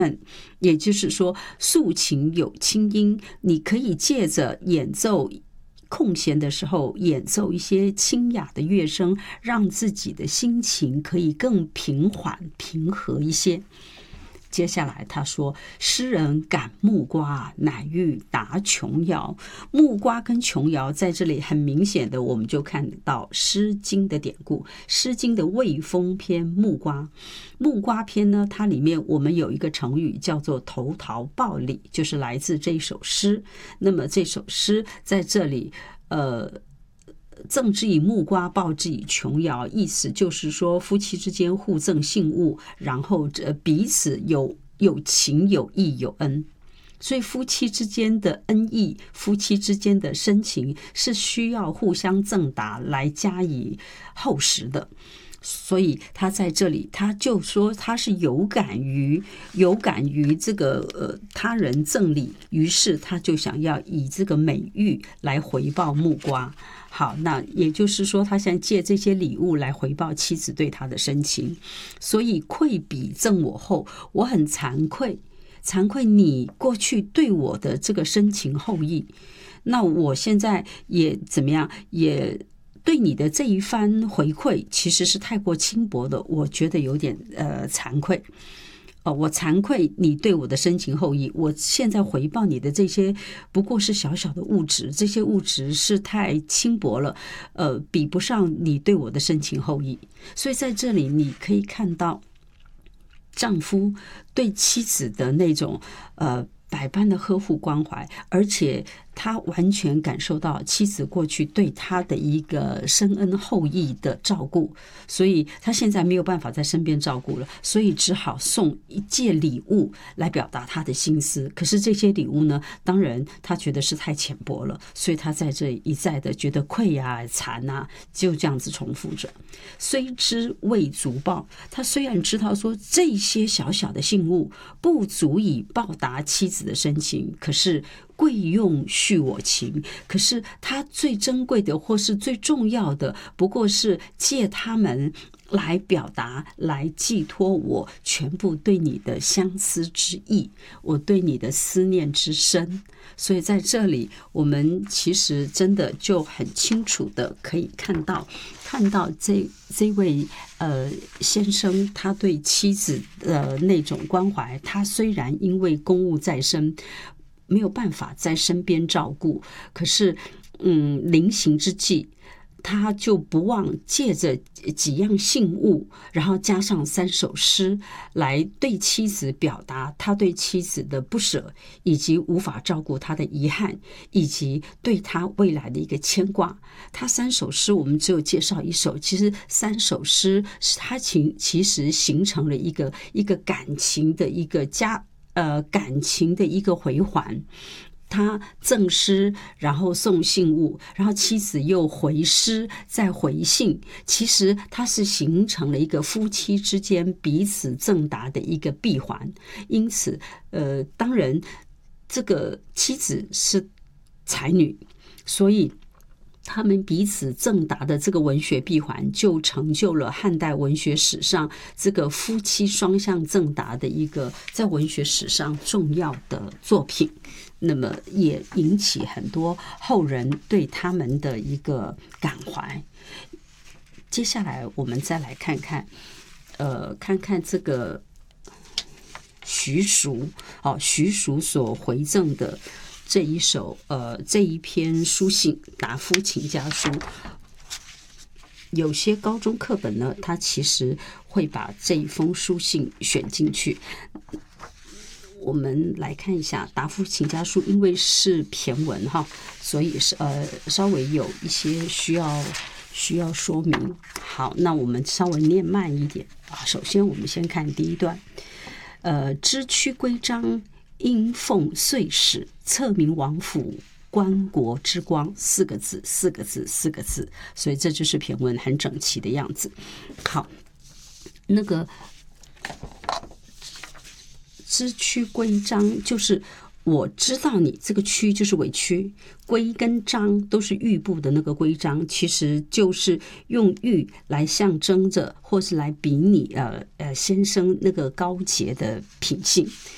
也就是说竖琴有清音，你可以借着演奏空闲的时候演奏一些清雅的乐声，让自己的心情可以更平缓平和一些。接下来他说，诗人感木瓜，乃欲达琼瑶。木瓜跟琼瑶在这里很明显的我们就看到诗经的典故，诗经的卫风篇木瓜。木瓜篇呢，它里面我们有一个成语叫做投桃报李，就是来自这一首诗。那么这首诗在这里赠之以木瓜，报之以琼瑶，意思就是说夫妻之间互赠信物，然后彼此有情有义有恩。所以夫妻之间的恩义，夫妻之间的深情是需要互相赠答来加以厚实的。所以他在这里他就说他是有感于这个他人赠礼，于是他就想要以这个美玉来回报木瓜。好，那也就是说他想借这些礼物来回报妻子对他的深情。所以馈彼赠我后，我很惭愧你过去对我的这个深情厚谊，那我现在也怎么样，也对你的这一番回馈其实是太过轻薄的，我觉得有点惭愧。我惭愧你对我的深情厚谊，我现在回报你的这些不过是小小的物质，这些物质是太轻薄了，比不上你对我的深情厚谊。所以在这里你可以看到丈夫对妻子的那种百般的呵护关怀，而且他完全感受到妻子过去对他的一个深恩厚义的照顾，所以他现在没有办法在身边照顾了，所以只好送一件礼物来表达他的心思。可是这些礼物呢，当然他觉得是太浅薄了，所以他在这里一再的觉得愧啊惭啊，就这样子重复着。虽知未足报，他虽然知道说这些小小的信物不足以报答妻子的深情，可是贵用续我情，可是他最珍贵的或是最重要的不过是借他们来表达，来寄托我全部对你的相思之意，我对你的思念之深。所以在这里我们其实真的就很清楚的可以看到这位先生他对妻子的那种关怀，他虽然因为公务在身没有办法在身边照顾，可是临行之际他就不忘借着几样信物，然后加上3首诗来对妻子表达他对妻子的不舍，以及无法照顾他的遗憾，以及对他未来的一个牵挂。他3首诗我们只有介绍1首，其实3首诗他其实形成了一个感情的一个感情的一个回环。他赠诗，然后送信物，然后妻子又回诗再回信，其实它是形成了一个夫妻之间彼此赠答的一个闭环。因此当然这个妻子是才女，所以他们彼此赠答的这个文学闭环就成就了汉代文学史上这个夫妻双向赠答的一个在文学史上重要的作品，那么也引起很多后人对他们的一个感怀。接下来我们再来看看这个徐淑所回赠的这一篇书信，达夫请家书。有些高中课本呢，它其实会把这一封书信选进去。我们来看一下达夫请家书，因为是骈文所以是稍微有一些需要说明。好，那我们稍微念慢一点首先我们先看第一段。知屈归章，因奉岁始，册名王府，观国之光，4个字4个字4个字，所以这就是骈文很整齐的样子。好，那个知屈归章就是我知道你，这个屈就是委屈，归跟章都是玉部的那个规章，其实就是用玉来象征着或是来比拟先生那个高洁的品性。